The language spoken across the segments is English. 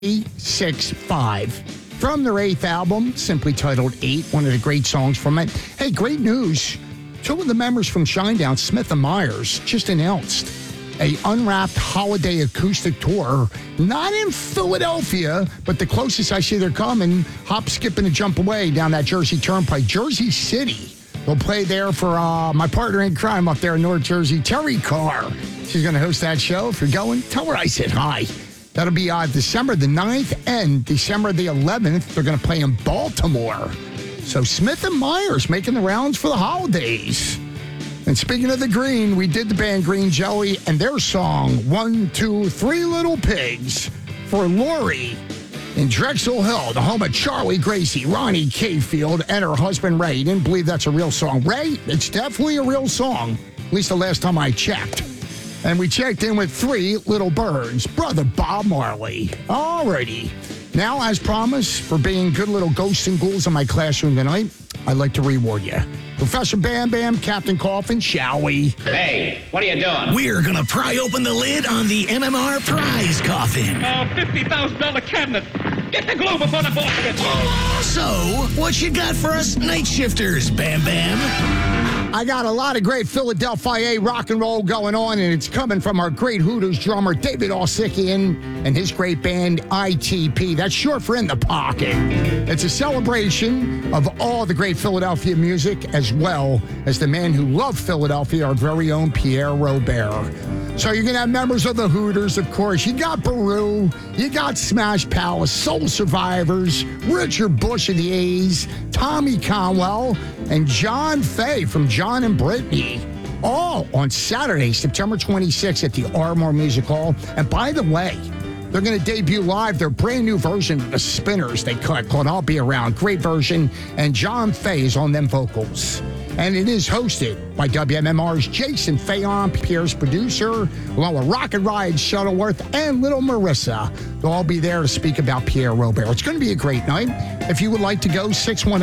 365 from their 8th album, simply titled 8, one of the great songs from it. Hey, great news. Two of the members from Shinedown, Smith and Myers, just announced a unwrapped holiday acoustic tour, not in Philadelphia, but the closest I see they're coming, hop, skip, and a jump away down that Jersey Turnpike, Jersey City. They'll play there for my partner in crime up there in North Jersey, Terry Carr. She's going to host that show. If you're going, tell her I said hi. That'll be December the 9th and December the 11th. They're going to play in Baltimore. So Smith and Myers making the rounds for the holidays. And speaking of the Green, we did the band Green Jelly and their song, 1, 2, 3 Little Pigs, for Lori in Drexel Hill, the home of Charlie Gracie, Ronnie Cafield, and her husband Ray. You didn't believe that's a real song. Ray, it's definitely a real song, at least the last time I checked. And we checked in with 3 little birds, brother Bob Marley. Alrighty. Now, as promised, for being good little ghosts and ghouls in my classroom tonight, I'd like to reward you. Professor Bam Bam, Captain Coffin, shall we? Hey, what are you doing? We're going to pry open the lid on the MMR prize coffin. $50,000 cabinet. Get the glue before the boss gets So, what you got for us night shifters, Bam Bam? I got a lot of great Philadelphia rock and roll going on, and it's coming from our great Hooters drummer, David Alsikian, and his great band, ITP. That's short for In the Pocket. It's a celebration of all the great Philadelphia music, as well as the man who loved Philadelphia, our very own Pierre Robert. So you're going to have members of the Hooters, of course. You got Baru, you got Smash Palace, Soul Survivors, Richard Bush of the A's, Tommy Conwell, and John Fay from John and Brittany. All on Saturday, September 26th at the Ardmore Music Hall. And by the way, they're going to debut live their brand new version of the Spinners they cut called I'll Be Around. Great version. And John Fay is on them vocals. And it is hosted by WMMR's Jason Fayon, Pierre's producer, along with Rocket Ride Shuttleworth and Little Marissa. They'll all be there to speak about Pierre Robert. It's going to be a great night. If you would like to go,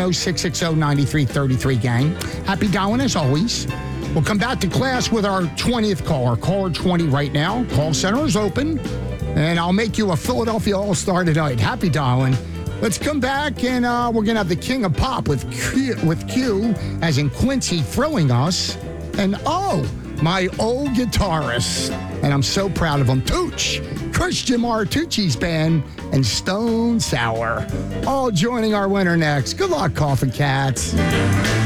610-660-9333, gang. Happy dialing as always. We'll come back to class with our 20th caller, caller 20 right now. Call center is open, and I'll make you a Philadelphia All-Star tonight. Happy dialing. Let's come back, and we're going to have the King of Pop with Q, as in Quincy thrilling us. And, my old guitarist, and I'm so proud of him, Tooch, Christian Martucci's band, and Stone Sour, all joining our winner next. Good luck, Coffin Cats.